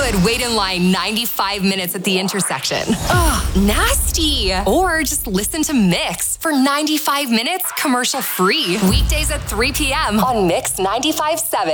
would wait in line 95 minutes at the intersection. Ugh, nasty. Or just listen to Mix for 95 minutes commercial free. Weekdays at 3 p.m. on Mix 95.7.